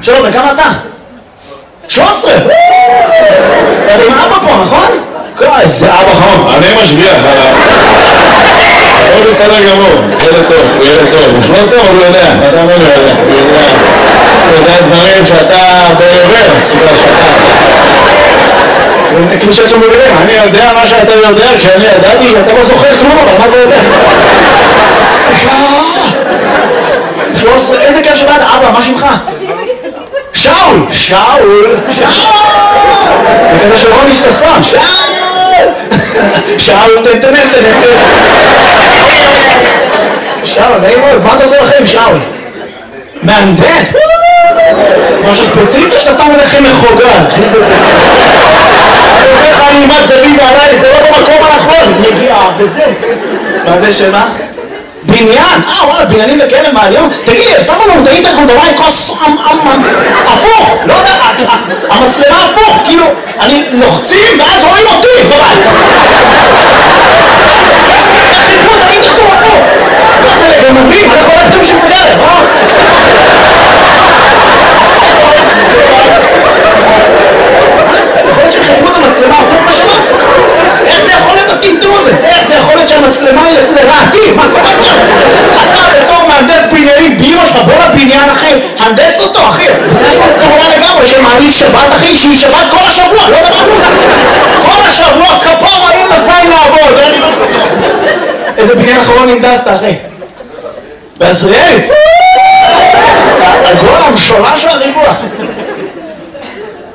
שלום, בכמה אתה? 13! אתה עם אבא פה, נכון? איזה אבא חום. אני משגיח עליו. הוא בסדר גמור, ילד טוב, הוא ילד טוב. הוא 13 אבל הוא יודע, אתה אומר הוא יודע. הוא יודע דברים שאתה ברוורס, כאילו שאת שם בגלל, אני יודע מה שאתה יודע, כשאני ידעתי, אתה לא זוכר כלום, אבל מה זה יודע? 13, איזה כיף שבאת, אבא, מה שמך? שאול! שאול! שאול! זה כזה של רוני ששון, שאול! שאול, תנתנן. שאול, נעים מאוד, מה אתה עושה לכם, שאול? מהנדס? משהו ספציפי שאתה סתם הולך מחוגג. אני אומר לך, אני אימת זווית עליי, זה לא במקום הנכון. נגיעה, וזה. מהנדס שמה? בניין? וואלה, בניינים וכאלה מהיום? תגיד לי, שמו לנו את האינטרקום דומה עם כוס הפוך, לא יודע, המצלמה הפוך, כאילו, אני לוחצים ואז רואים אותי בבית. חיפרו את האינטרקום הפוך. מה זה לגנבים? אנחנו הולכתם של סגרת, יכול להיות שחיפרו את המצלמה הפוך בשמה? איך זה יכול להיות הטמטום הזה? איך זה יכול להיות שהמצלמה היא לרעתי? מה קורה פה? אתה בתור מהנדס בניינים באמא שלך, בוא לבניין אחי, הנדס אותו אחי. יש לו תאורה לגמרי שמעלית שבת אחי, שהיא שבת כל השבוע, לא דבר כלום. כל השבוע כפרה אין לזין לעבוד. איזה בניין אחרון הנדסת אחי? בעזריאלי? הגול המשולש והריבוע.